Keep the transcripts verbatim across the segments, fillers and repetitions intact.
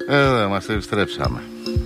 Ε, μας επιστρέψαμε.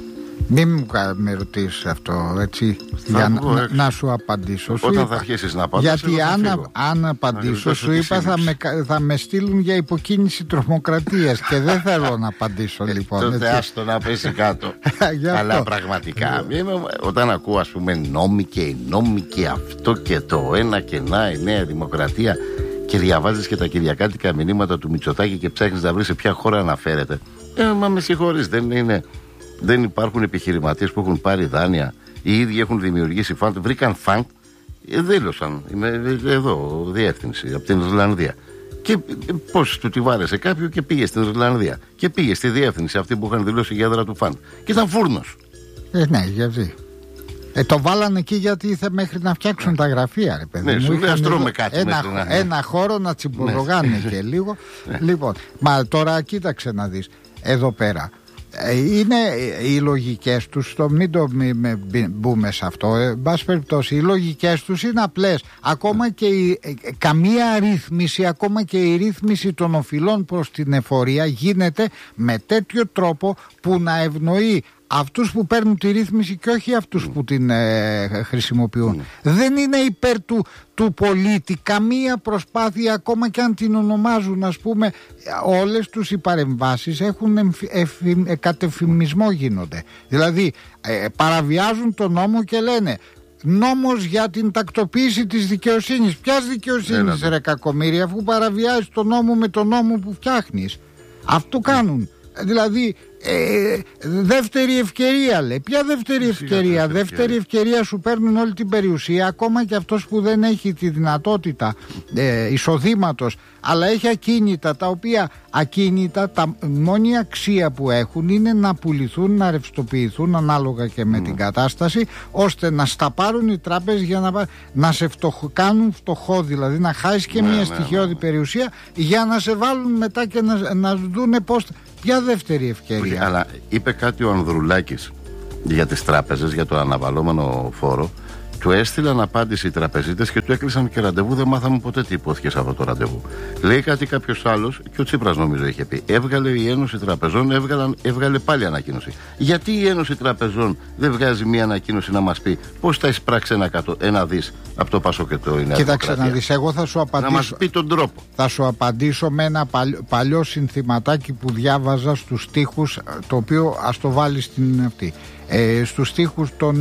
Μην μου με ρωτήσεις αυτό, έτσι, για να, να, να σου απαντήσω. Όταν σου θα είπα, αρχίσεις να απαντήσεις, γιατί αν, αν απαντήσω, σου είπα θα με, θα με στείλουν για υποκίνηση τρομοκρατίας και δεν θέλω να απαντήσω, λοιπόν. Τότε άστο να πέσει κάτω. Αλλά πραγματικά, όταν ακούω, ας πούμε, νόμοι και νόμοι και αυτό και το ένα και να, η Νέα Δημοκρατία, και διαβάζεις και τα κυριακάτικα μηνύματα του Μητσοτάκη και ψάχνεις να βρεις σε ποια χώρα αναφέρεται. Ε, μα με συγχωρείς, δεν είναι... Δεν υπάρχουν επιχειρηματίες που έχουν πάρει δάνεια. Οι ίδιοι έχουν δημιουργήσει φαντ. Βρήκαν φαντ, ε, δήλωσαν. Είμαι εδώ, διεύθυνση από την Ιρλανδία. Και ε, πώς του τη βάρεσε κάποιο και πήγε στην Ιρλανδία. Και πήγε στη διεύθυνση αυτή που είχαν δηλώσει η έδρα του φαντ. Και ήταν φούρνος. Ε, ναι, γιατί. Ε, το βάλανε εκεί γιατί ήθελε μέχρι να φτιάξουν τα γραφεία, ρε παιδί. Ναι, σου λέει ας τρώμε κάτι. Ένα, να... ένα χώρο να τσιμπορογάνε ναι. και λίγο. Λοιπόν, μα τώρα κοίταξε να δεις. Εδώ πέρα. Είναι οι λογικές τους, το μην το μη, με, μπούμε σε αυτό, εν πάση περιπτώσει, οι λογικές τους είναι απλές. Ακόμα και η, καμία ρύθμιση, ακόμα και η ρύθμιση των οφειλών προς την εφορία γίνεται με τέτοιο τρόπο που να ευνοεί αυτούς που παίρνουν τη ρύθμιση και όχι αυτούς mm. που την ε, χρησιμοποιούν. Mm. Δεν είναι υπέρ του, του πολίτη καμία προσπάθεια, ακόμα και αν την ονομάζουν, ας πούμε, όλες τους οι παρεμβάσεις έχουν εμφ, εφη, ε, κατεφημισμό γίνονται. Δηλαδή ε, παραβιάζουν τον νόμο και λένε νόμος για την τακτοποίηση της δικαιοσύνης. Ποιας δικαιοσύνης ρε κακομοίρη, αφού παραβιάζεις τον νόμο με τον νόμο που φτιάχνεις. Αυτό κάνουν. Δηλαδή ε, δεύτερη ευκαιρία λέει. Ποια δεύτερη ευκαιρία? Δεύτερη ευκαιρία σου παίρνουν όλη την περιουσία. Ακόμα και αυτός που δεν έχει τη δυνατότητα ε, εισοδήματος, αλλά έχει ακίνητα, τα οποία ακίνητα, τα μόνη αξία που έχουν είναι να πουληθούν, να ρευστοποιηθούν ανάλογα και με mm. την κατάσταση, ώστε να στα πάρουν οι τράπεζες για να, να σε φτωχ, κάνουν φτωχό, δηλαδή να χάσεις και ναι, μια ναι, στοιχειώδη ναι. περιουσία, για να σε βάλουν μετά και να, να δούνε πώς. Ποια δεύτερη ευκαιρία? Αλλά είπε κάτι ο Ανδρουλάκης για τις τράπεζες, για το αναβαλώμενο φόρο. Του έστειλαν απάντηση οι τραπεζίτες και του έκλεισαν και ραντεβού. Δεν μάθαμε ποτέ τι υπόθηκε σε αυτό το ραντεβού. Λέει κάτι κάποιος άλλος, και ο Τσίπρας νομίζω είχε πει. Έβγαλε η Ένωση Τραπεζών, έβγαλαν, έβγαλε πάλι ανακοίνωση. Γιατί η Ένωση Τραπεζών δεν βγάζει μια ανακοίνωση να μας πει πώς θα εισπράξει ένα, ένα δις από το Πασό και το Ινέα? Κοίταξε να δεις, εγώ θα σου απαντήσω. Να μας πει τον τρόπο. Θα σου απαντήσω με ένα παλιό, παλιό συνθηματάκι που διάβαζα στους στίχους, το οποίο ας το βάλεις στην αυτή. Ε, στους στίχους των,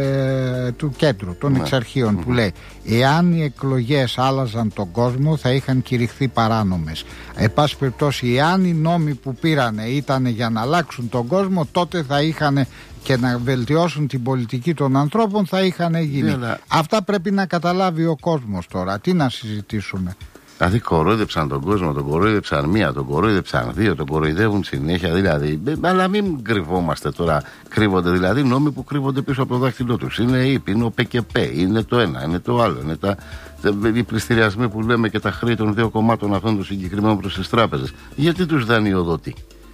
ε, του κέντρου των ναι. εξαρχείων mm-hmm. που λέει: εάν οι εκλογές άλλαζαν τον κόσμο θα είχαν κηρυχθεί παράνομες. Εν πάση περιπτώσει, εάν οι νόμοι που πήρανε ήταν για να αλλάξουν τον κόσμο, τότε θα είχαν και να βελτιώσουν την πολιτική των ανθρώπων, θα είχαν γίνει. Yeah, Αυτά πρέπει να καταλάβει ο κόσμος τώρα. Τι να συζητήσουμε? Δηλαδή κορόιδεψαν τον κόσμο, τον κορόιδεψαν μία, τον κορόιδεψαν δύο, τον κοροϊδεύουν συνέχεια, δηλαδή. Αλλά μην κρυβόμαστε τώρα. Κρύβονται δηλαδή νόμοι που κρύβονται πίσω από το δάχτυλό τους. Είναι η ΥΠ, είναι ο ΠΚΠ, είναι το ένα, είναι το άλλο. Είναι τα, οι πληστηριασμοί που λέμε και τα χρέη των δύο κομμάτων αυτών των συγκεκριμένων προς τις τράπεζες. Γιατί τους δανειοδοτεί?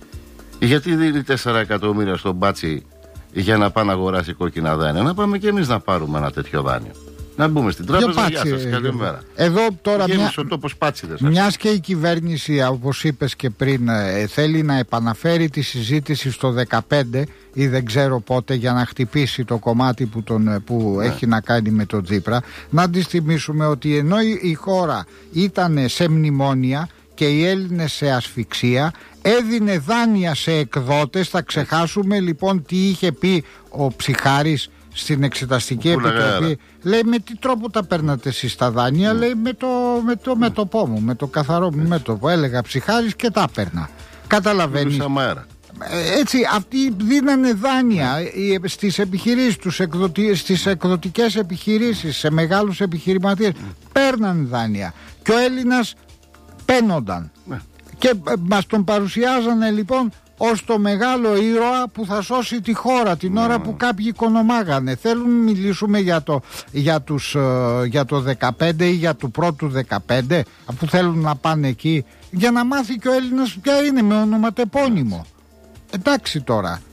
Γιατί δίνει τέσσερα εκατομμύρια στον μπάτσι για να πάει να αγοράσει κόκκινα δάνεια? Να πάμε και εμείς να πάρουμε ένα τέτοιο δάνειο. Να μπούμε στην τράπεζα. Γεια σας, καλημέρα. Εδώ τώρα μια... ο τόπος πάτσιδες. Μιας και η κυβέρνηση, όπως είπες και πριν, ε, θέλει να επαναφέρει τη συζήτηση στο δεκαπέντε ή δεν ξέρω πότε, για να χτυπήσει το κομμάτι που, τον, που ναι. έχει να κάνει με τον Τσίπρα. Να της θυμίσουμε ότι ενώ η, η χώρα ήταν σε μνημόνια και οι Έλληνες σε ασφυξία, έδινε δάνεια σε εκδότες. Θα ξεχάσουμε λοιπόν τι είχε πει ο Ψιχάρης στην Εξεταστική Επιτροπή. Λέει: με τι τρόπο τα παίρνατε εσείς τα δάνεια? Mm. Λέει: με το, με το μέτωπό μου, με το καθαρό μου μέτωπο. Έλεγα Ψιχάρης και τα παίρνα. Καταλαβαίνεις? Έτσι, αυτοί δίνανε δάνεια mm. στις επιχειρήσεις τους, εκδοτι... στις εκδοτικές επιχειρήσεις, σε μεγάλους επιχειρηματίες. Mm. Παίρνανε δάνεια και ο Έλληνας παίνονταν. Mm. Και μας τον παρουσιάζανε λοιπόν ως το μεγάλο ήρωα που θα σώσει τη χώρα την ώρα που κάποιοι οικονομάγανε. Θέλουν να μιλήσουμε για το, για τους, για το δεκαπέντε ή για του πρώτου δεκαπέντε, αφού θέλουν να πάνε εκεί, για να μάθει και ο Έλληνας ποια είναι, με ονοματεπώνυμο. Εντάξει τώρα,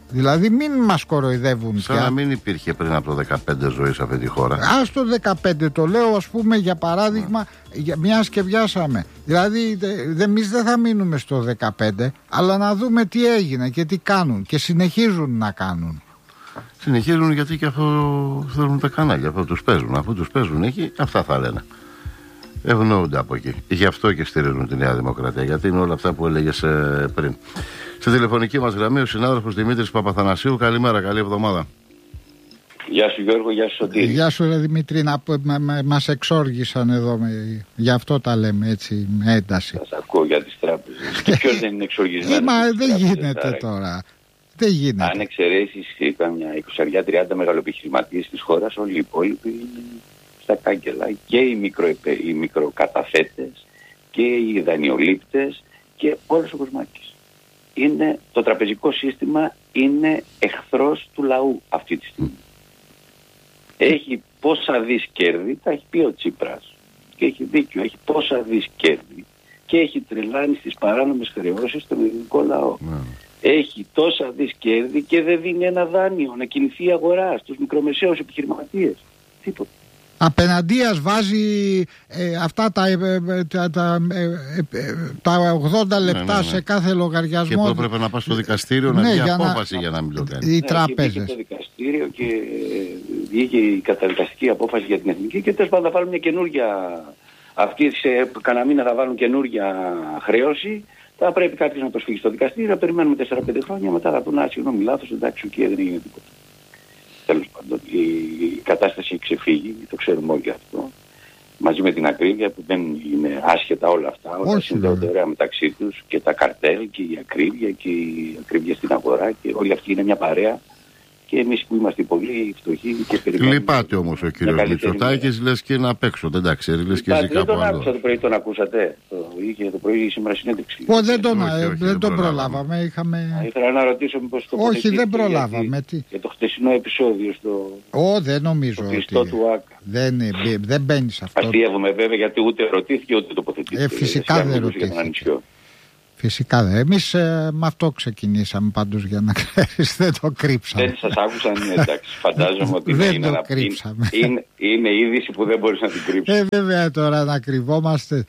Δηλαδή μην μας κοροϊδεύουν. Σαν να μην υπήρχε πριν από το δεκαπέντε ζωή σε αυτή τη χώρα. Ας το δεκαπέντε το λέω, ας πούμε, για παράδειγμα, yeah. μιας και βιάσαμε. Δηλαδή δε, εμείς δεν θα μείνουμε στο δεκαπέντε, αλλά να δούμε τι έγινε και τι κάνουν και συνεχίζουν να κάνουν. Συνεχίζουν γιατί και αυτό θέλουν τα κανάλια, αυτό τους παίζουν. Αφού τους παίζουν εκεί, αυτά θα λένε. Ευνοούνται από εκεί. Γι' αυτό και στηρίζουν τη Νέα Δημοκρατία, γιατί είναι όλα αυτά που έλεγες ε, πριν. Στη τηλεφωνική μας γραμμή ο συνάδελφος Δημήτρης Παπαθανασίου. Καλημέρα, καλή εβδομάδα. Γεια σου Γιώργο, γεια σου Σωτήρη. Γεια σου ρε Δημήτρη, να, μα, μα, μας εξόργησαν εδώ, με, γι' αυτό τα λέμε έτσι με ένταση. Σας ακούω για τις τράπεζες. Και ποιος δεν είναι εξοργισμένος? Μα δεν γίνεται τώρα. Δεν γίνεται. Αν εξαιρέσεις καμιά είκοσι τριάντα μεγαλοεπιχειρηματίες της χώρας, όλοι οι υπόλοιποι είναι στα κάγκελα. Και οι, μικροεπε, οι μικροκαταθέτες και οι δανειολήπτες και όλος ο κοσμάκης. Είναι, το τραπεζικό σύστημα είναι εχθρός του λαού αυτή τη στιγμή. Έχει πόσα δις κέρδη, τα έχει πει ο Τσίπρας και έχει δίκιο, έχει πόσα δις κέρδη και έχει τρελάνει στις παράνομες χρεώσεις στον ελληνικό λαό. Mm. Έχει τόσα δις κέρδη και δεν δίνει ένα δάνειο να κινηθεί η αγορά στους μικρομεσαίους επιχειρηματίες. Τίποτα. Απέναντίας βάζει ε, αυτά τα, ε, τα, τα, ε, ε, τα ογδόντα λεπτά ναι, ναι, ναι. σε κάθε λογαριασμό. Και που έπρεπε να πάει στο δικαστήριο ναι, να βγει απόφαση να, για να μην το κάνει. Οι τράπεζες. Βγήκε στο δικαστήριο και βγήκε η καταδικαστική απόφαση για την εθνική και τέλος πάντων θα βάλουν μια καινούργια, αυτοί σε κανένα μήνα θα βάλουν καινούργια χρέωση. Θα πρέπει κάποιος να προσφύγει στο δικαστήριο, να περιμένουμε τέσσερα πέντε χρόνια, μετά θα πούνε, α, συγγνώμη, λάθος, εντάξει, και δεν έγινε τίποτα. Τέλος πάντων, η, η κατάσταση έχει ξεφύγει, το ξέρουμε όλοι αυτό. Μαζί με την ακρίβεια που δεν είναι άσχετα όλα αυτά, όλα συνδέονται ωραία μεταξύ τους και τα καρτέλ και η ακρίβεια και η ακρίβεια στην αγορά και όλοι αυτοί είναι μια παρέα. Και εμείς που είμαστε πολύ φτωχοί και περιμένουμε. Λυπάται όμως ο κύριος Μητσοτάκης, λες και είναι απ' έξω, δεν τα ξέρει, λες και ζει κάπου άλλο. Δεν τον άκουσα το πρωί, τον ακούσατε. Το είχε το πρωί σήμερα συνέντευξη. Ω, δεν τον, όχι, όχι, δεν τον προλάβαμε. Είχαμε... Ήθελα να ρωτήσω μήπως το όχι, δεν προλάβαμε. Για, για το χτεσινό επεισόδιο στο. Ω, δεν νομίζω. Στο κλειστό ότι... του ΆΚΑ. Δεν, δεν μπαίνει σε αυτό. Αστείευομαι βέβαια γιατί ούτε ρωτήθηκε ούτε τοποθετήθηκε. Ε, φυσικά δεν ρωτήθηκε. Φυσικά δεν. Εμείς ε, με αυτό ξεκινήσαμε πάντως για να ξέρεις, δεν το κρύψαμε. Δεν σας άκουσαν, εντάξει, φαντάζομαι ότι δεν είναι, το κρύψαμε. Είναι, είναι, είναι είδηση που δεν μπορείς να την κρύψεις. Ε, βέβαια τώρα να κρυβόμαστε.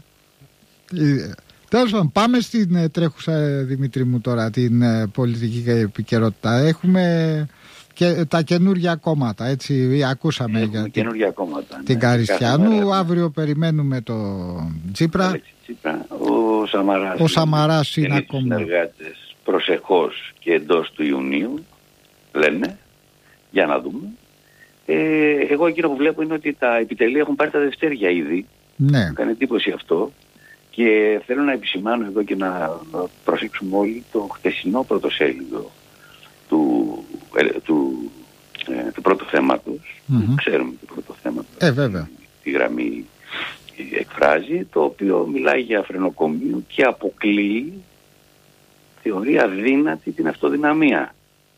Τέλος πάντων, πάμε στην ε, τρέχουσα, Δημήτρη μου, τώρα την ε, πολιτική επικαιρότητα. Έχουμε και τα καινούργια κόμματα, έτσι, ακούσαμε Έχουμε για καινούργια κόμματα, την ναι, Καριστιανού, αύριο περιμένουμε το Τσίπρα. Τσίπρα. Ο Σαμαράς, ο Σαμαράς είναι ακόμα. Οι συνεργάτες προσεχώς και εντός του Ιουνίου λένε, για να δούμε. Ε, εγώ εκείνο που βλέπω είναι ότι τα επιτελεία έχουν πάρει τα δευτέρια ήδη. Ναι. Μου κάνει εντύπωση αυτό. Και θέλω να επισημάνω εδώ και να προσέξουμε όλοι το χτεσινό πρωτοσέλιδο του, ε, του, ε, του πρώτου θέματος. Mm-hmm. Ξέρουμε το πρώτο θέμα. Ε, βέβαια. Τη γραμμή εκφράζει, το οποίο μιλάει για φρενοκομείο και αποκλείει, θεωρεί αδύνατη την αυτοδυναμία.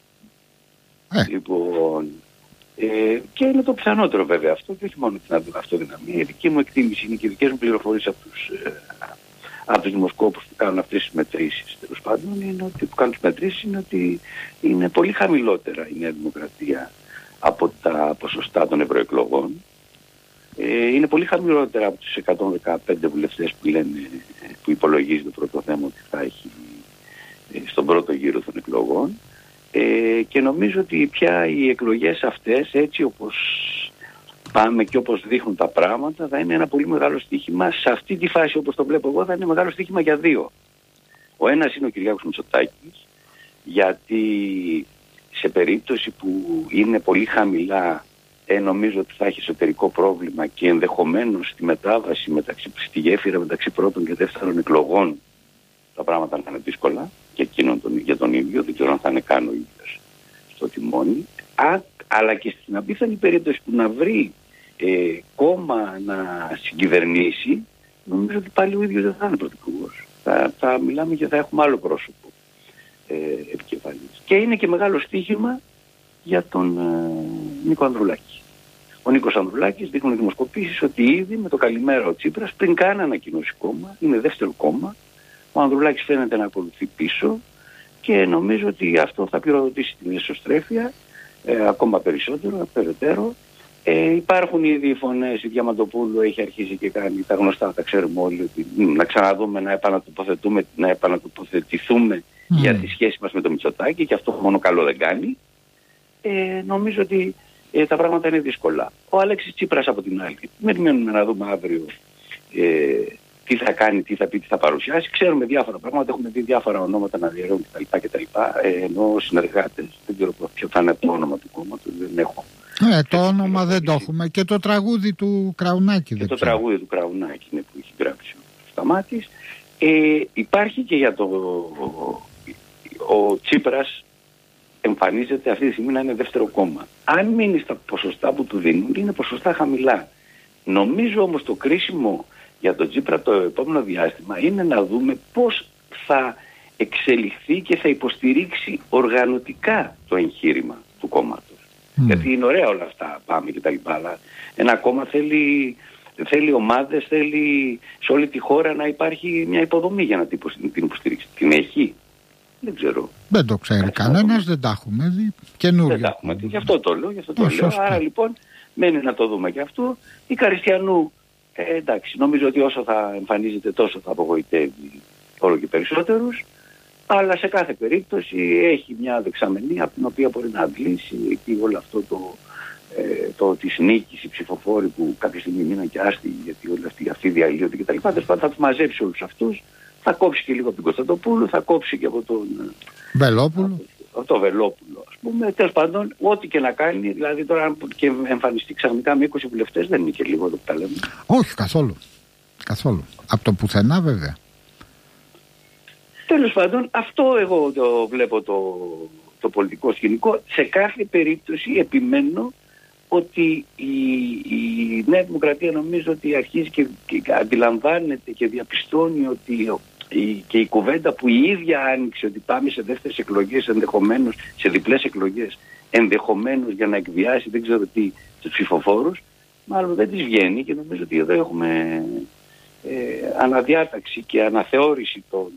Ε. Λοιπόν, ε, και είναι το πιθανότερο βέβαια αυτό και όχι μόνο την αυτοδυναμία. Η δική μου εκτίμηση είναι και οι δικές μου πληροφορίες από τους, ε, από τους δημοσκόπους που κάνουν αυτές τις μετρήσεις, τέλος πάντων, είναι ότι, που κάνουν τις μετρήσεις είναι ότι είναι πολύ χαμηλότερα η Νέα Δημοκρατία από τα ποσοστά των ευρωεκλογών. Ε, είναι πολύ χαμηλότερα από τους εκατόν δεκαπέντε βουλευτές που λένε, που υπολογίζει το πρώτο θέμα ότι θα έχει ε, στον πρώτο γύρο των εκλογών. Ε, και νομίζω ότι πια οι εκλογές αυτές, έτσι όπως πάμε και όπως δείχνουν τα πράγματα, θα είναι ένα πολύ μεγάλο στοίχημα. Σε αυτή τη φάση, όπως το βλέπω εγώ, θα είναι μεγάλο στοίχημα για δύο. Ο ένας είναι ο Κυριάκος Μητσοτάκης, γιατί σε περίπτωση που είναι πολύ χαμηλά, ε, νομίζω ότι θα έχει εσωτερικό πρόβλημα και ενδεχομένως στη μετάβαση, μεταξύ, στη γέφυρα μεταξύ πρώτων και δεύτερων εκλογών, τα πράγματα θα είναι δύσκολα και εκείνον τον, για τον ίδιο, δεν ξέρω αν θα είναι καν ο ίδιος στο τιμόνι. Α, αλλά και στην απίθανη περίπτωση που να βρει ε, κόμμα να συγκυβερνήσει, νομίζω ότι πάλι ο ίδιος δεν θα είναι πρωθυπουργός. Θα, θα μιλάμε και θα έχουμε άλλο πρόσωπο ε, επικεφαλής. Και είναι και μεγάλο στοίχημα για τον ε, Νίκο Ανδρουλάκη. Ο Νίκος Ανδρουλάκης, δείχνουν δημοσκοπήσεις ότι ήδη με το καλημέρα ο Τσίπρας, πριν καν ανακοινώσει κόμμα, είναι δεύτερο κόμμα. Ο Ανδρουλάκης φαίνεται να ακολουθεί πίσω και νομίζω ότι αυτό θα πυροδοτήσει την εσωστρέφεια ε, ακόμα περισσότερο, περαιτέρω. Ε, υπάρχουν ήδη φωνές, η Διαμαντοπούλου έχει αρχίσει και κάνει τα γνωστά, τα ξέρουμε όλοι, ότι να ξαναδούμε, να επανατοποθετούμε, να επανατοποθετηθούμε mm. για τη σχέση μας με το Μητσοτάκη, και αυτό μόνο καλό δεν κάνει. Ε, νομίζω ότι ε, τα πράγματα είναι δύσκολα. Ο Αλέξης Τσίπρας από την άλλη, περιμένουμε να δούμε αύριο ε, τι θα κάνει, τι θα πει, τι θα παρουσιάσει. Ξέρουμε διάφορα πράγματα, έχουμε δει διάφορα ονόματα να διαιρώνουν κτλ. Ε, ενώ συνεργάτες, δεν ξέρω ποιο θα είναι το όνομα του κόμματος, δεν έχω. Ε, το όνομα δεν το έχουμε. Και το τραγούδι του Κραουνάκη. Και δεν το ξέρω. τραγούδι του Κραουνάκη είναι που έχει γράψει ο Σταμάτης. Ε, υπάρχει και για το... Ο, ο Τσίπρας εμφανίζεται αυτή τη στιγμή να είναι δεύτερο κόμμα. Αν μείνει στα ποσοστά που του δίνουν, είναι ποσοστά χαμηλά. Νομίζω όμως το κρίσιμο για τον Τσίπρα το επόμενο διάστημα είναι να δούμε πώς θα εξελιχθεί και θα υποστηρίξει οργανωτικά το εγχείρημα του κόμματος. Mm. Γιατί είναι ωραία όλα αυτά, πάμε και τα λοιπά, αλλά ένα κόμμα θέλει, θέλει ομάδες, θέλει σε όλη τη χώρα να υπάρχει μια υποδομή για να την υποστηρίξει. Την έχει? Δεν ξέρω. Δεν το ξέρει κανένας, δεν τα έχουμε δει. Καινούριο. Δεν τα έχουμε δει, γι' αυτό το λέω, γι' αυτό το λέω. Άρα λοιπόν μένει να το δούμε και αυτό. Η Καριστιανού, ε, εντάξει, νομίζω ότι όσο θα εμφανίζεται τόσο θα απογοητεύει όλο και περισσότερους. Αλλά σε κάθε περίπτωση έχει μια δεξαμενή από την οποία μπορεί να αντλήσει εκεί όλο αυτό το, ε, το της νίκης, οι ψηφοφόροι που κάποια στιγμή μείναν και άστιγοι γιατί όλοι αυτοί, αυτοί διαλύονται κτλ. Θα τους μαζέψει όλους αυτούς, θα κόψει και λίγο από την Κωνσταντοπούλου, θα κόψει και από τον Βελόπουλο. Από το Βελόπουλο, ας πούμε. Τέλος πάντων, ό,τι και να κάνει, δηλαδή τώρα αν και εμφανιστεί ξαφνικά με είκοσι βουλευτές, δεν είναι και λίγο εδώ που τα λέμε. Όχι, καθόλου. Καθόλου. Από το πουθενά βέβαια. Τέλος πάντων, αυτό εγώ το βλέπω το, το πολιτικό σκηνικό. Σε κάθε περίπτωση επιμένω ότι η, η Νέα Δημοκρατία νομίζω ότι αρχίζει και, και αντιλαμβάνεται και διαπιστώνει ότι η, και η κουβέντα που η ίδια άνοιξε ότι πάμε σε δεύτερες εκλογές ενδεχομένως, σε διπλές εκλογές ενδεχομένως για να εκβιάσει δεν ξέρω τι τους ψηφοφόρους, μάλλον δεν της βγαίνει και νομίζω ότι εδώ έχουμε ε, αναδιάταξη και αναθεώρηση των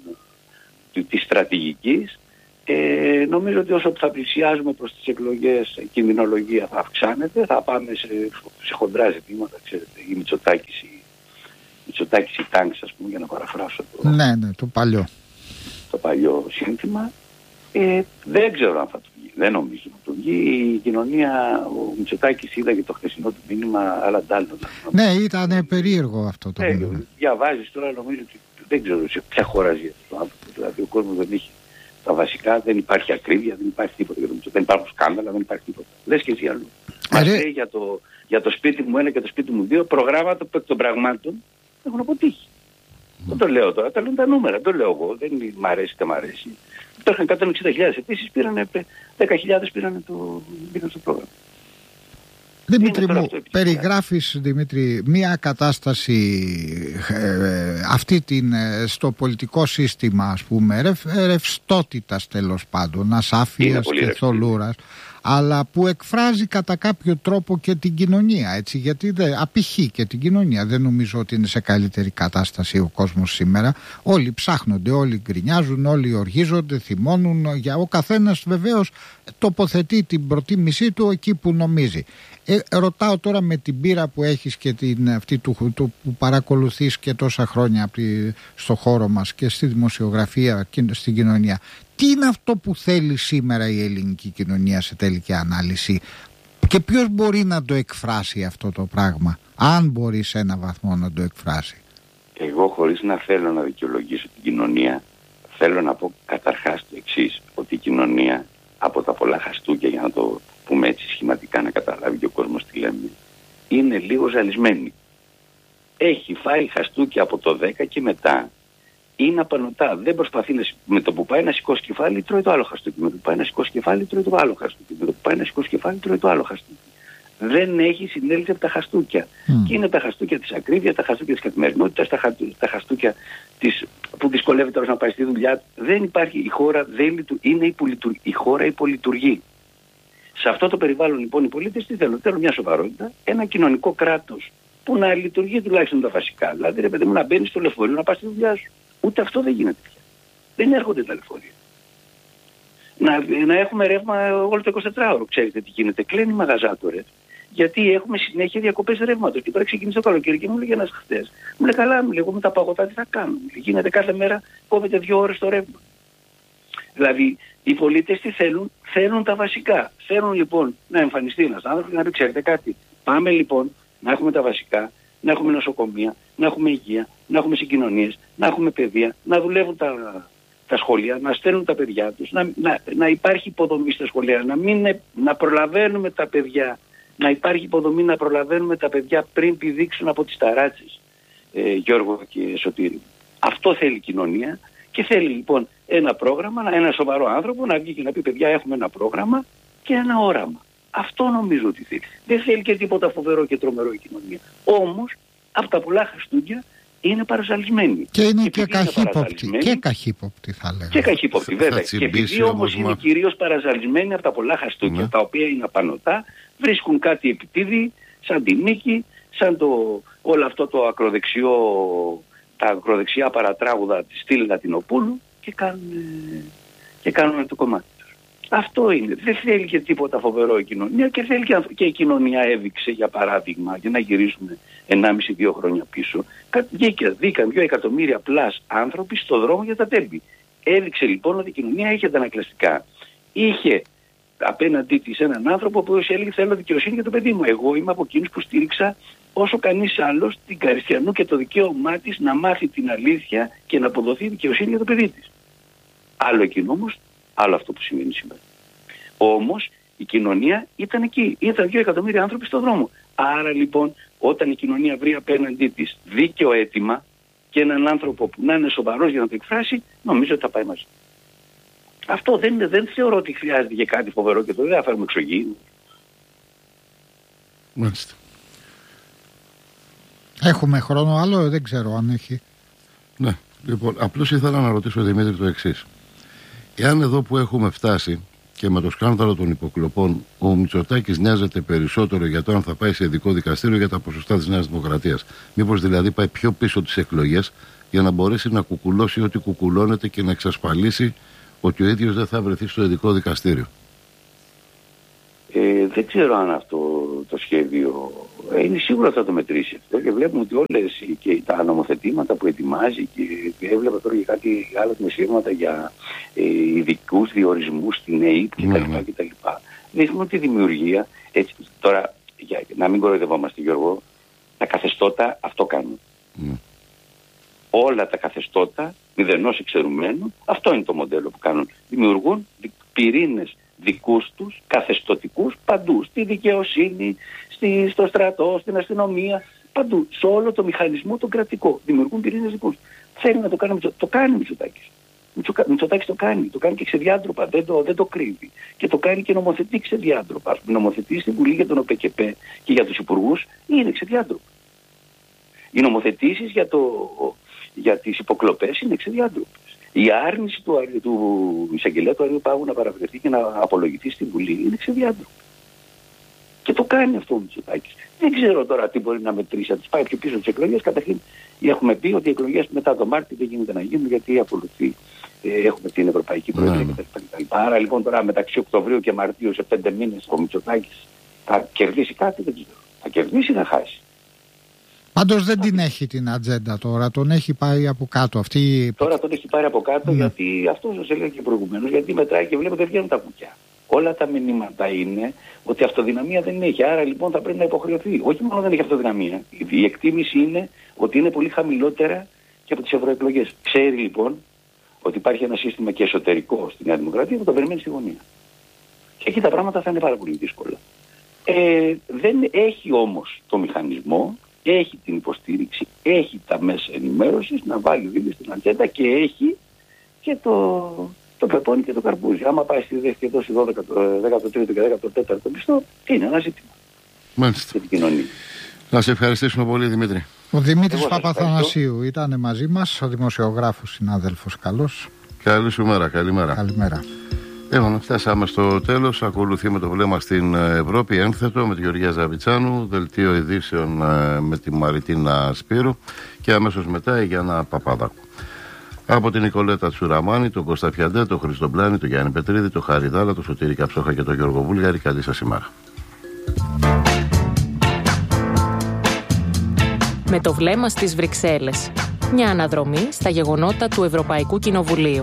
της στρατηγικής. Ε, νομίζω ότι όσο θα πλησιάζουμε προς τις εκλογές η κινδυνολογία θα αυξάνεται, θα πάμε σε, σε χοντρά ζητήματα, ξέρετε, η Μητσοτάκης η Μητσοτάκης η τάγκς, ας πούμε, για να παραφράσω το, ναι, ναι, το παλιό το παλιό σύνθημα. Ε, δεν ξέρω αν θα του βγει, δεν νομίζω να του βγει. Η κοινωνία, ο Μητσοτάκης είδα και το χθεσινό του μήνυμα, αλλά ντάλλον. Ναι, ήταν περίεργο αυτό το ε, μήνυμα. Διαβάζεις τώρα, νομίζω ότι δεν ξέρω σε ποια χώρα ζει αυτό το άνθρωπο. Δηλαδή ο κόσμος δεν έχει τα βασικά, δεν υπάρχει ακρίβεια, δεν υπάρχει τίποτα για το Μητσοτάκη. Δεν υπάρχουν σκάνδαλα, δεν υπάρχει τίποτα. Λες και εσύ αλλού. Μας λέει για το, για το σπίτι μου ένα και το σπίτι μου δύο προγράμματα που εκ των πραγμάτων έχουν αποτύχει. Mm. Δεν το λέω τώρα, τα λένε τα νούμερα, δεν το λέω εγώ. Δεν μ' αρέσει, δεν μ' αρέσει. Υπήρχαν εκατόν εξήντα χιλιάδες αιτήσεις, πήραν δέκα χιλιάδες πήραν το, πήραν στο πρόγραμμα. Δημήτρη μου, περιγράφεις, Δημήτρη, μια κατάσταση ε, αυτή την, στο πολιτικό σύστημα, ας πούμε, ρευ, ρευστότητας τέλος πάντων, ασάφειας και θολούρας, αλλά που εκφράζει κατά κάποιο τρόπο και την κοινωνία, έτσι, γιατί δεν, απηχεί και την κοινωνία. Δεν νομίζω ότι είναι σε καλύτερη κατάσταση ο κόσμος σήμερα. Όλοι ψάχνονται, όλοι γκρινιάζουν, όλοι οργίζονται, θυμώνουν. Για ο καθένας βεβαίως τοποθετεί την προτίμησή του εκεί που νομίζει. Ε, ρωτάω τώρα με την πείρα που έχεις και την, αυτή του, του, που παρακολουθείς και τόσα χρόνια στο χώρο μας και στη δημοσιογραφία και στην κοινωνία, τι είναι αυτό που θέλει σήμερα η ελληνική κοινωνία σε τελική ανάλυση και ποιος μπορεί να το εκφράσει αυτό το πράγμα, αν μπορεί σε ένα βαθμό να το εκφράσει? Εγώ, χωρίς να θέλω να δικαιολογήσω την κοινωνία, θέλω να πω καταρχάς το εξής, ότι η κοινωνία από τα πολλά χαστούκια, για να το πούμε έτσι σχηματικά να καταλάβει και ο κόσμος τι λέμε, είναι λίγο ζαλισμένη. Έχει φάει χαστούκια από το δέκα και μετά, είναι απανωτά. Δεν προσπαθεί να, με το που πάει να σηκώσει κεφάλι, τρώει το άλλο χαστούκι. Με το που πάει να σηκώσει κεφάλι, τρώει το άλλο χαστούκι. Με το που πάει να σηκώσει κεφάλι, τρώει το άλλο χαστούκι. Δεν έχει συνέλθει από τα χαστούκια. Mm. Και είναι τα χαστούκια της ακρίβειας, τα χαστούκια της καθημερινότητας, τα, χα, τα χαστούκια της, που δυσκολεύεται τώρα να πάει στη δουλειά. Δεν υπάρχει. Η χώρα δεν λειτουργεί. Είναι υπολειτουργεί. Η χώρα υπολειτουργεί. Σε αυτό το περιβάλλον λοιπόν οι πολίτες τι θέλουν? Θέλουν μια σοβαρότητα, ένα κοινωνικό κράτος που να λειτουργεί τουλάχιστον τα βασικά. Δηλαδή, ρε παιδί μου, να μπαίνει στο λεωφορείο να πας στη δουλειά σου. Ούτε αυτό δεν γίνεται πια. Δεν έρχονται τα λεωφορεία. Να, να έχουμε ρεύμα όλο το εικοσιτετράωρο. Ξέρετε τι γίνεται, κλείνει μαγαζά τώρα. Γιατί έχουμε συνέχεια διακοπές ρεύματος. Και τώρα ξεκίνησε το καλοκαίρι και μου λέγε ένας χτες. Μου λέει καλά, μου λέει, εγώ με τα παγωτά τι θα κάνω. Γίνεται κάθε μέρα, κόβεται δύο ώρες το ρεύμα. Δηλαδή, οι πολίτες τι θέλουν, θέλουν τα βασικά. Θέλουν λοιπόν να εμφανιστεί ένας άνθρωπος και να πει: ξέρετε κάτι, πάμε λοιπόν να έχουμε τα βασικά, να έχουμε νοσοκομεία, να έχουμε υγεία, να έχουμε συγκοινωνίες, να έχουμε παιδεία, να δουλεύουν τα, τα σχολεία, να στέλνουν τα παιδιά τους, να, να, να υπάρχει υποδομή στα σχολεία, να, μην, να προλαβαίνουμε τα παιδιά, να υπάρχει υποδομή να προλαβαίνουμε τα παιδιά πριν πηδήξουν από τις ταράτσες, ε, Γιώργο και Σωτήρη. Αυτό θέλει η κοινωνία. Και θέλει λοιπόν ένα πρόγραμμα, ένα σοβαρό άνθρωπο να βγει και να πει: παιδιά, έχουμε ένα πρόγραμμα και ένα όραμα. Αυτό νομίζω ότι θέλει. Δεν θέλει και τίποτα φοβερό και τρομερό η κοινωνία. Όμως, από τα πολλά Χριστούγεννα είναι παρασαλισμένη. Και είναι και, και καχύποπτη. Και καχύποπτη, θα λέγαμε. Και καχύποπτη, βέβαια. Και επειδή όμως είναι κυρίως παρασαλισμένη από τα πολλά Χριστούγεννα, ναι, τα οποία είναι απανωτά, βρίσκουν κάτι επιτίδη, σαν τη νίκη, σαν το, όλο αυτό το ακροδεξιό. Τα ακροδεξιά παρατράγουδα της στήλη Λατινοπούλου και κάνουν, και κάνουν το κομμάτι τους. Αυτό είναι. Δεν θέλει και τίποτα φοβερό η κοινωνία και θέλει και, και η κοινωνία έδειξε, για παράδειγμα, για να γυρίσουμε ενάμιση δύο χρόνια πίσω, δίκαν δύο εκατομμύρια πλάς άνθρωποι στο δρόμο για τα τέμπη. Έδειξε λοιπόν ότι η κοινωνία είχε αντανακλαστικά. Είχε απέναντί της έναν άνθρωπο που έλεγε: θέλω δικαιοσύνη για το παιδί μου. Εγώ είμαι από εκείνους που στήριξα όσο κανείς άλλος την Καριστιανού και το δικαίωμά της να μάθει την αλήθεια και να αποδοθεί δικαιοσύνη για το παιδί της. Άλλο εκείνο όμως, άλλο αυτό που σημαίνει σήμερα. Όμως η κοινωνία ήταν εκεί. Ήταν δύο εκατομμύρια άνθρωποι στον δρόμο. Άρα λοιπόν, όταν η κοινωνία βρει απέναντί της δίκαιο αίτημα και έναν άνθρωπο που να είναι σοβαρός για να το εκφράσει, νομίζω ότι θα πάει μαζί. Αυτό δεν, δεν θεωρώ ότι χρειάζεται για κάτι φοβερό και το δεν θα φέρουμε εξωγήινο. Μάλιστα. Έχουμε χρόνο άλλο, δεν ξέρω αν έχει. Ναι, λοιπόν, απλώς ήθελα να ρωτήσω, Δημήτρη, το εξής. Εάν εδώ που έχουμε φτάσει και με το σκάνδαλο των υποκλοπών, ο Μητσοτάκης νοιάζεται περισσότερο για το αν θα πάει σε ειδικό δικαστήριο για τα ποσοστά της Νέας Δημοκρατίας. Μήπως δηλαδή πάει πιο πίσω τις εκλογές για να μπορέσει να κουκουλώσει ό,τι κουκουλώνεται και να εξασφαλίσει ότι ο ίδιος δεν θα βρεθεί στο ειδικό δικαστήριο? Ε, δεν ξέρω αν αυτό το σχέδιο ε, είναι σίγουρα θα το μετρήσει αυτό και βλέπουμε ότι όλες και τα νομοθετήματα που ετοιμάζει και έβλεπα τώρα για κάτι άλλα μεσήρματα για ε, ειδικούς διορισμούς στην ΕΕΠ κτλ. Mm-hmm. κτλ. Δείχνουν τη δημιουργία, έτσι, τώρα για να μην κοροϊδευόμαστε, Γιώργο, τα καθεστώτα αυτό κάνουν. Mm. Όλα τα καθεστώτα μηδενός εξαιρουμένου, αυτό είναι το μοντέλο που κάνουν. Δημιουργούν πυρήνες δικούς τους, καθεστωτικούς, παντού. Στη δικαιοσύνη, στη, στο στρατό, στην αστυνομία, παντού. Σε όλο το μηχανισμό τον κρατικό. Δημιουργούν πυρήνες δικούς. Θέλει να το κάνει, το κάνει ο Μητσοτάκης. Ο Μητσοτάκης το κάνει. Το κάνει και ξεδιάντροπα. Δεν το, δεν το κρύβει. Και το κάνει και νομοθετεί ξεδιάντροπα. Ας πούμε, νομοθετεί στην Βουλή για τον ΟΠΕΚΕΠΕ και για τους υπουργούς είναι ξεδιάντροπα. Οι νομοθετήσεις για, το, για τις υποκλοπές είναι ξεδιάντροπες. Η άρνηση του, του εισαγγελέα του Αριού Πάγου να παραβρεθεί και να απολογηθεί στην Βουλή είναι ξεδιάντροπη. Και το κάνει αυτό ο Μητσοτάκης. Δεν ξέρω τώρα τι μπορεί να μετρήσει, να τις πάει πιο πίσω τις εκλογές. Καταρχήν έχουμε πει ότι οι εκλογές μετά τον Μάρτιο δεν γίνεται να γίνουν γιατί ακολουθεί, ε, έχουμε την Ευρωπαϊκή Προεδρία mm. κτλ. Άρα λοιπόν τώρα μεταξύ Οκτωβρίου και Μαρτίου σε πέντε μήνες ο Μητσοτάκης θα κερδίσει κάτι, δεν ξέρω. Θα κερδίσει ή θα χάσει. Πάντως δεν την έχει την ατζέντα τώρα, τον έχει πάρει από κάτω. Αυτή... Τώρα τον έχει πάρει από κάτω mm. γιατί αυτό σας έλεγα και προηγουμένως, γιατί μετράει και βλέπετε δεν βγαίνουν τα κουκιά. Όλα τα μηνύματα είναι ότι αυτοδυναμία δεν έχει. Άρα λοιπόν θα πρέπει να υποχρεωθεί. Όχι μόνο δεν έχει αυτοδυναμία. Η εκτίμηση είναι ότι είναι πολύ χαμηλότερα και από τις ευρωεκλογές. Ξέρει λοιπόν ότι υπάρχει ένα σύστημα και εσωτερικό στη Νέα Δημοκρατία που το περιμένει στη γωνία. Και εκεί τα πράγματα θα είναι πάρα πολύ δύσκολα. Ε, δεν έχει όμως το μηχανισμό, έχει την υποστήριξη, έχει τα μέσα ενημέρωσης να βάλει δίλη στην ατζέντα και έχει και το, το πεπόνι και το καρπούζι. Άμα πάει στη δεύτερη και δώσει δέκατο τρίτο και δέκατο τέταρτο μισθό, είναι ένα ζήτημα. Μάλιστα. Για την κοινωνία. Να σε ευχαριστήσουμε πολύ, Δημήτρη. Ο Δημήτρης Παπαθανασίου ήταν μαζί μας, ο δημοσιογράφος συνάδελφος. Καλώς. Καλή σου μέρα, καλημέρα. Καλημέρα. Λοιπόν, φτάσαμε στο τέλος. Ακολουθεί με το βλέμμα στην Ευρώπη ένθετο με τη Γεωργία Ζαβιτσάνου, δελτίο ειδήσεων με τη Μαριτίνα Σπύρου και αμέσως μετά η Γιάννα Παπαδάκου. Από την Νικολέτα Τσουραμάνη, τον Κώστα Φιαντέ, τον Χρήστο Μπλάνη, τον Γιάννη Πετρίδη, τον Χάρη Δάλα, τον Σωτήρη Καψόχα και τον Γιώργο Βούλγαρη. Καλή σας ημέρα. Με το βλέμμα στις Βρυξέλλες. Μια αναδρομή στα γεγονότα του Ευρωπαϊκού Κοινοβουλίου.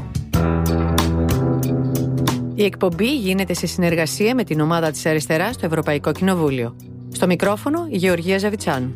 Η εκπομπή γίνεται σε συνεργασία με την ομάδα της Αριστεράς στο Ευρωπαϊκό Κοινοβούλιο. Στο μικρόφωνο η Γεωργία Ζαβιτσάνου.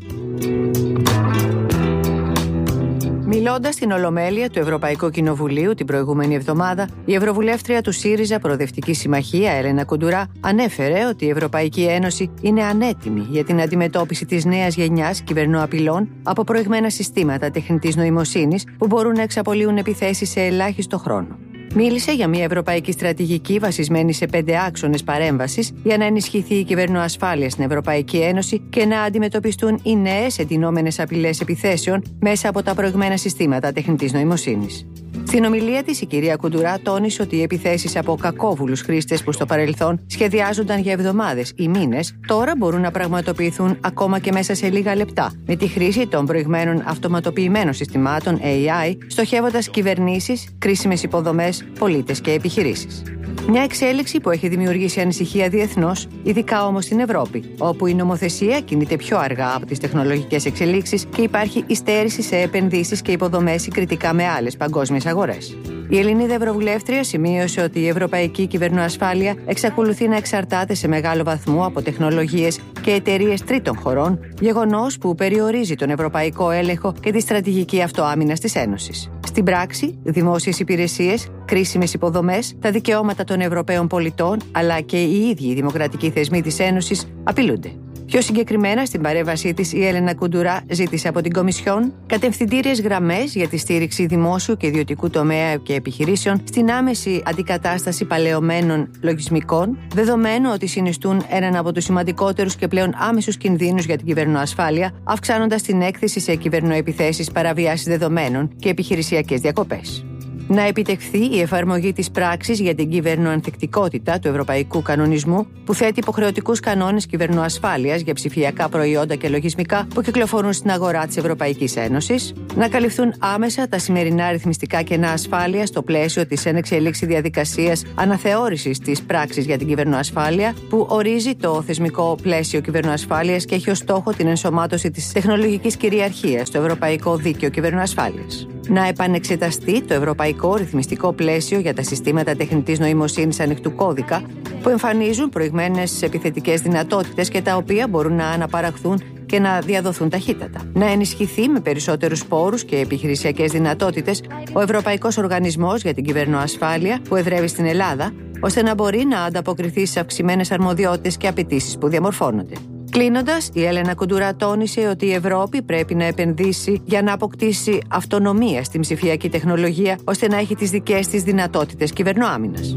Μιλώντας στην Ολομέλεια του Ευρωπαϊκού Κοινοβουλίου την προηγούμενη εβδομάδα, η Ευρωβουλεύτρια του ΣΥΡΙΖΑ Προοδευτική Συμμαχία, Έλενα Κουντουρά, ανέφερε ότι η Ευρωπαϊκή Ένωση είναι ανέτοιμη για την αντιμετώπιση της νέας γενιάς κυβερνοαπειλών από προηγμένα συστήματα τεχνητής νοημοσύνης που μπορούν να εξαπολύουν επιθέσεις σε ελάχιστο χρόνο. Μίλησε για μια ευρωπαϊκή στρατηγική βασισμένη σε πέντε άξονες παρέμβασης για να ενισχυθεί η κυβερνοασφάλεια στην Ευρωπαϊκή Ένωση και να αντιμετωπιστούν οι νέες εντυνόμενες απειλές επιθέσεων μέσα από τα προηγμένα συστήματα τεχνητής νοημοσύνης. Στην ομιλία της, η κυρία Κουντουρά τόνισε ότι οι επιθέσεις από κακόβουλους χρήστες που στο παρελθόν σχεδιάζονταν για εβδομάδες ή μήνες, τώρα μπορούν να πραγματοποιηθούν ακόμα και μέσα σε λίγα λεπτά, με τη χρήση των προηγμένων αυτοματοποιημένων συστημάτων έι άι, στοχεύοντας κυβερνήσεις, κρίσιμες υποδομές, πολίτες και επιχειρήσεις. Μια εξέλιξη που έχει δημιουργήσει ανησυχία διεθνώς, ειδικά όμως στην Ευρώπη, όπου η νομοθεσία κινείται πιο αργά από τις τεχνολογικές εξελίξεις και υπάρχει υστέρηση σε επενδύσεις και υποδομές συγκριτικά με άλλες παγκόσμιες αγορές. Η Ελληνίδα Ευρωβουλεύτρια σημείωσε ότι η ευρωπαϊκή κυβερνοασφάλεια εξακολουθεί να εξαρτάται σε μεγάλο βαθμό από τεχνολογίες και εταιρείες τρίτων χωρών, γεγονός που περιορίζει τον ευρωπαϊκό έλεγχο και τη στρατηγική αυτοάμυνας της Ένωσης. Στην πράξη, δημόσιες υπηρεσίες, κρίσιμες υποδομές, τα δικαιώματα των Ευρωπαίων πολιτών, αλλά και οι ίδιοι οι δημοκρατικοί θεσμοί της Ένωσης απειλούνται. Πιο συγκεκριμένα, στην παρέμβασή της, η Έλενα Κουντουρά ζήτησε από την Κομισιόν κατευθυντήριες γραμμές για τη στήριξη δημόσιου και ιδιωτικού τομέα και επιχειρήσεων στην άμεση αντικατάσταση παλαιωμένων λογισμικών, δεδομένου ότι συνιστούν έναν από τους σημαντικότερους και πλέον άμεσους κινδύνους για την κυβερνοασφάλεια, αυξάνοντας την έκθεση σε κυβερνοεπιθέσεις, παραβιάσεις δεδομένων και επιχειρησιακές διακοπές. Να επιτευχθεί η εφαρμογή της πράξης για την κυβερνοανθεκτικότητα του Ευρωπαϊκού Κανονισμού, που θέτει υποχρεωτικούς κανόνες κυβερνοασφάλειας για ψηφιακά προϊόντα και λογισμικά που κυκλοφορούν στην αγορά της Ευρωπαϊκής Ένωσης, να καλυφθούν άμεσα τα σημερινά αριθμιστικά κενά ασφάλειας στο πλαίσιο της ενεξελίξη διαδικασίας αναθεώρησης της πράξης για την κυβερνοασφάλεια, που ορίζει το θεσμικό πλαίσιο κυβερνοασφάλειας και έχει ως στόχο την ενσωμάτωση της τεχνολογικής κυριαρχίας στο Ευρωπαϊκό Δίκαιο Κυβερνοασφάλειας. Να επανεξεταστεί το ευρωπαϊκό ρυθμιστικό πλαίσιο για τα συστήματα τεχνητής νοημοσύνης ανοιχτού κώδικα, που εμφανίζουν προηγμένες επιθετικές δυνατότητες και τα οποία μπορούν να αναπαραχθούν και να διαδοθούν ταχύτατα. Να ενισχυθεί με περισσότερους πόρους και επιχειρησιακές δυνατότητες ο Ευρωπαϊκός Οργανισμός για την Κυβερνοασφάλεια που εδρεύει στην Ελλάδα, ώστε να μπορεί να ανταποκριθεί στις αυξημένες αρμοδιότητες και απαιτήσεις που διαμορφώνονται. Κλείνοντας, η Έλενα Κουντουρά τόνισε ότι η Ευρώπη πρέπει να επενδύσει για να αποκτήσει αυτονομία στην ψηφιακή τεχνολογία, ώστε να έχει τις δικές της δυνατότητες κυβερνοάμυνας.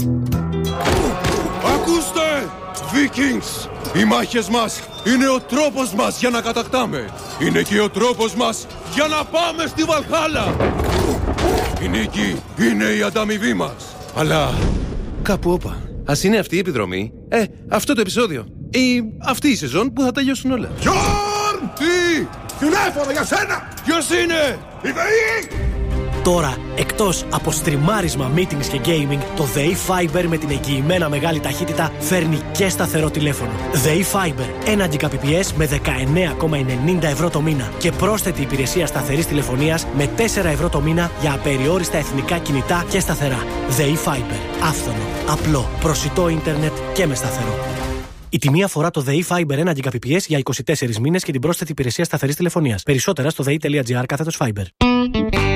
Ακούστε, Vikings! Οι μάχες μας είναι ο τρόπος μας για να κατακτάμε. Είναι και ο τρόπος μας για να πάμε στη Βαλχάλα. Η νίκη είναι η ανταμοιβή μας. Αλλά κάπου όπα. Ας είναι αυτή η επιδρομή, ε, αυτό το επεισόδιο ή αυτή η σεζόν που θα τελειώσουν όλα. Γιόρν! Τι! Τηλέφωνο για σένα! Ποιος είναι? Η ΔΕΗ! Τώρα, εκτός από στριμάρισμα, meetings και gaming, το ΔΕΗ Fiber με την εγγυημένα μεγάλη ταχύτητα φέρνει και σταθερό τηλέφωνο. ΔΕΗ Fiber, ένα Gbps με δεκαεννέα κόμμα ενενήντα ευρώ το μήνα και πρόσθετη υπηρεσία σταθερής τηλεφωνίας με τέσσερα ευρώ το μήνα για απεριόριστα εθνικά κινητά και σταθερά. ΔΕΗ Fiber, άφθονο, απλό, προσιτό ίντερνετ και με σταθερό. Η τιμή αφορά το ΔΕΗ Fiber ένα Gbps για είκοσι τέσσερις μήνες και την πρόσθετη υπηρεσία σταθερής τηλεφωνίας. Περισσότερα στο δε ι τελεία τζι άρ κάθετος Fiber.